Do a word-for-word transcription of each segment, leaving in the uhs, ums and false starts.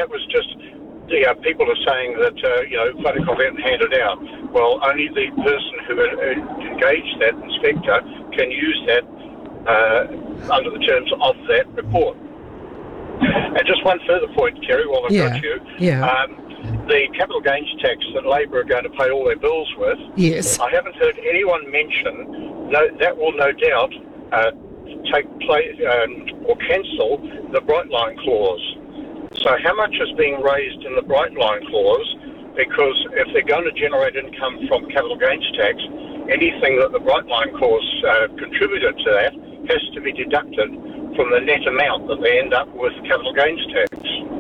that was just, you know, people are saying that, uh, you know, photocopy it and hand it out. Well, only the person who engaged that inspector can use that uh, under the terms of that report. And just one further point, Kerry, while I've yeah. got you. Yeah. Um, the capital gains tax that Labor are going to pay all their bills with, yes. I haven't heard anyone mention no, that will no doubt uh, take place um, or cancel the Bright Line clause. So how much is being raised in the Bright Line clause? Because if they're going to generate income from capital gains tax, anything that the Bright Line clause uh, contributed to that has to be deducted from the net amount that they end up with capital gains tax.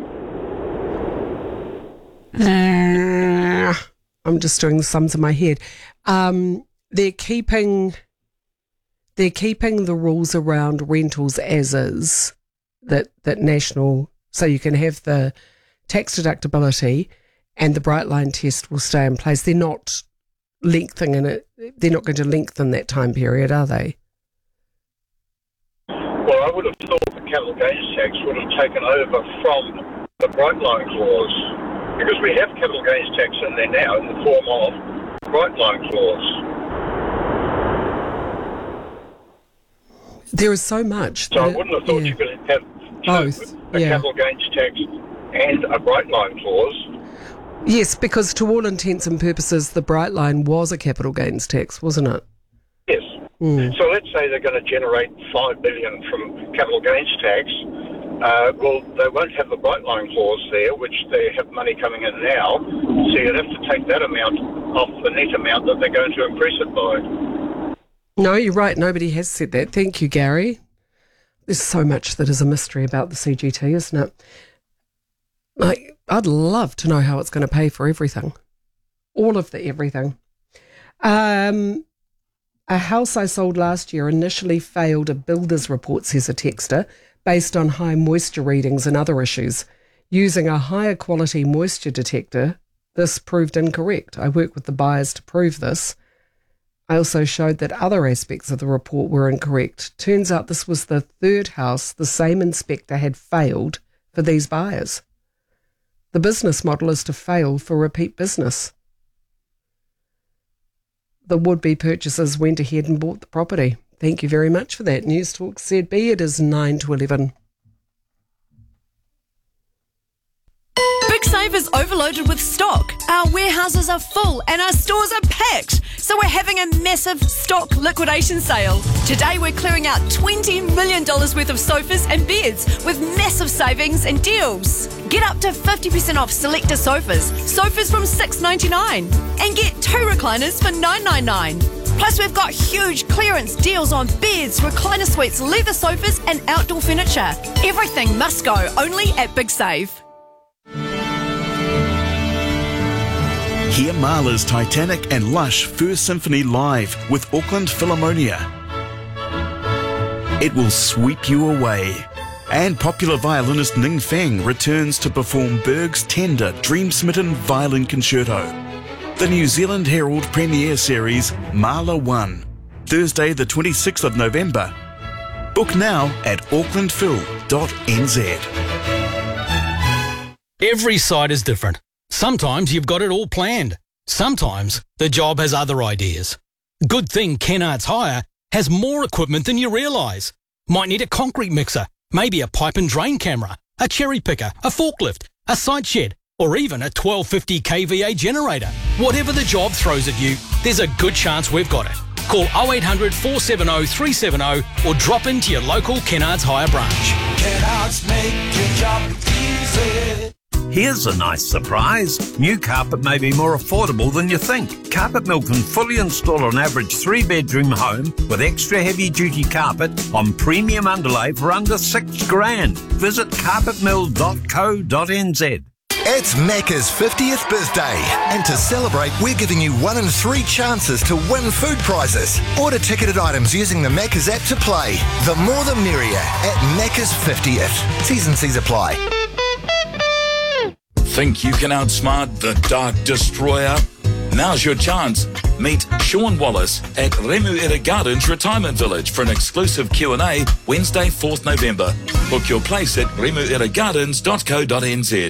Uh, I'm just doing the sums in my head. Um, they're keeping they're keeping the rules around rentals as is. That that national, so you can have the tax deductibility, and the Bright Line test will stay in place. They're not lengthening it. They're not going to lengthen that time period, are they? Well, I would have thought the capital gains tax would have taken over from the Bright Line clause. Because we have capital gains tax in there now in the form of Bright Line clause. There is so much. So I wouldn't have thought yeah. you could have both a yeah. capital gains tax and a Bright Line clause. Yes, because to all intents and purposes, the Bright Line was a capital gains tax, wasn't it? Yes. Mm. So let's say they're going to generate five billion dollars from capital gains tax. Uh, well, they won't have the Bright Line clause there, which they have money coming in now, so you'd have to take that amount off the net amount that they're going to increase it by. No, you're right. Nobody has said that. Thank you, Gary. There's so much that is a mystery about the C G T, isn't it? Like, I'd love to know how it's going to pay for everything. All of the everything. Um, a house I sold last year initially failed a builder's report, says a texter, based on high moisture readings and other issues. Using a higher quality moisture detector, this proved incorrect. I worked with the buyers to prove this. I also showed that other aspects of the report were incorrect. Turns out this was the third house the same inspector had failed for these buyers. The business model is to fail for repeat business. The would-be purchasers went ahead and bought the property. Thank you very much for that. News Talk Z B, it is nine to eleven. Big Save is overloaded with stock. Our warehouses are full and our stores are packed. So we're having a massive stock liquidation sale. Today we're clearing out twenty million dollars worth of sofas and beds with massive savings and deals. Get up to fifty percent off selector sofas. Sofas from six dollars ninety-nine. And get two recliners for nine dollars ninety-nine. Plus, we've got huge clearance deals on beds, recliner suites, leather sofas and outdoor furniture. Everything must go only at Big Save. Hear Mahler's Titanic and Lush First Symphony live with Auckland Philharmonia. It will sweep you away. And popular violinist Ning Feng returns to perform Berg's tender, dream-smitten violin concerto. The New Zealand Herald premiere series Mahler one, Thursday the twenty-sixth of November. Book now at auckland phil dot n z. Every site is different. Sometimes you've got it all planned. Sometimes the job has other ideas. Good thing Kennards Hire has more equipment than you realise. Might need a concrete mixer, maybe a pipe and drain camera, a cherry picker, a forklift, a site shed, or even a twelve fifty k V A generator. Whatever the job throws at you, there's a good chance we've got it. Call oh eight hundred, four seven oh, three seven oh or drop into your local Kennards Hire branch. Kennards make your job easy. Here's a nice surprise. New carpet may be more affordable than you think. Carpet Mill can fully install an average three-bedroom home with extra heavy-duty carpet on premium underlay for under six grand. Visit carpet mill dot co dot n z. It's Macca's fiftieth birthday, and to celebrate, we're giving you one in three chances to win food prizes. Order ticketed items using the Macca's app to play. The more the merrier at Macca's fiftieth. T's and C's apply. Think you can outsmart the Dark Destroyer? Now's your chance. Meet Sean Wallace at Remuera Gardens Retirement Village for an exclusive Q and A Wednesday, fourth November. Book your place at remuera gardens dot co dot n z.